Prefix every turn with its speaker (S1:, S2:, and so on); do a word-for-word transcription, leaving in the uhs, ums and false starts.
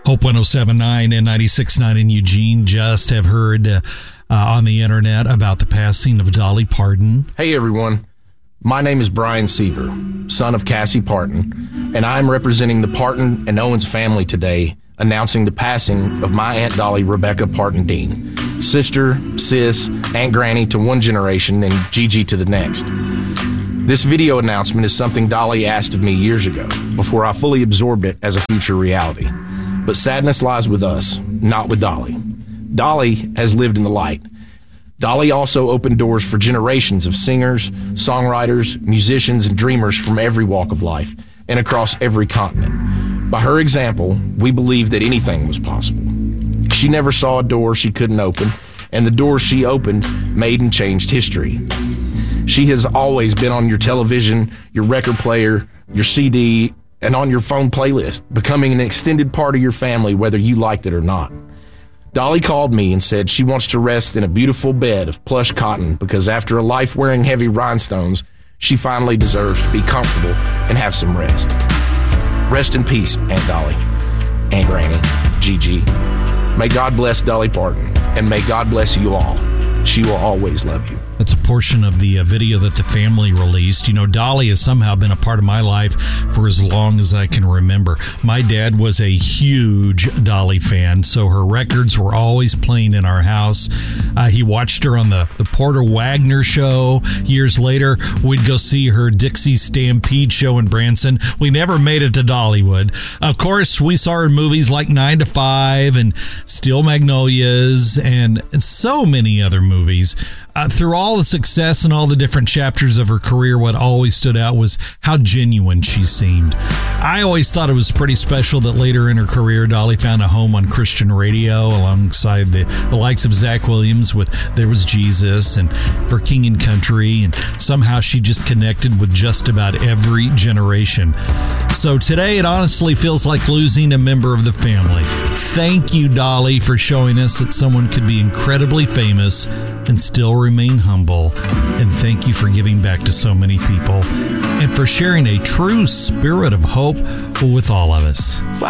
S1: Hope one oh seven point nine and ninety-six point nine in Eugene just have heard uh, uh, on the internet about the passing of Dolly Parton.
S2: Hey, everyone. My name is Brian Seaver, son of Cassie Parton, and I am representing the Parton and Owens family today, announcing the passing of my Aunt Dolly Rebecca Parton Dean, sister, sis, Aunt Granny to one generation and Gigi to the next. This video announcement is something Dolly asked of me years ago, before I fully absorbed it as a future reality. But sadness lies with us, not with Dolly. Dolly has lived in the light. Dolly also opened doors for generations of singers, songwriters, musicians, and dreamers from every walk of life and across every continent. By her example, we believe that anything was possible. She never saw a door she couldn't open, and the doors she opened made and changed history. She has always been on your television, your record player, your C D, and on your phone playlist, becoming an extended part of your family whether you liked it or not. Dolly called me and said she wants to rest in a beautiful bed of plush cotton because after a life wearing heavy rhinestones, she finally deserves to be comfortable and have some rest. Rest in peace, Aunt Dolly, Aunt Granny, Gigi. May God bless Dolly Parton, and may God bless you all. She will always love you.
S1: That's a portion of the uh, video that the family released. You know, Dolly has somehow been a part of my life for as long as I can remember. My dad was a huge Dolly fan, so her records were always playing in our house. Uh, he watched her on the, the Porter Wagner show. Years later, we'd go see her Dixie Stampede show in Branson. We never made it to Dollywood. Of course, we saw her in movies like nine to five and Steel Magnolias and, and so many other movies. Uh, through all the success and all the different chapters of her career, what always stood out was how genuine she seemed. I always thought it was pretty special that later in her career, Dolly found a home on Christian radio alongside the, the likes of Zach Williams with There Was Jesus and For King and Country, and somehow she just connected with just about every generation. So today, it honestly feels like losing a member of the family. Thank you, Dolly, for showing us that someone could be incredibly famous and still remain humble. And thank you for giving back to so many people and for sharing a true spirit of hope with all of us.